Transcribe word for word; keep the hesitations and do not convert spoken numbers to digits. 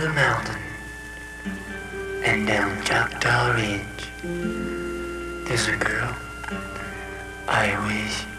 the mountain and down Choctaw Ridge, there's a girl I wish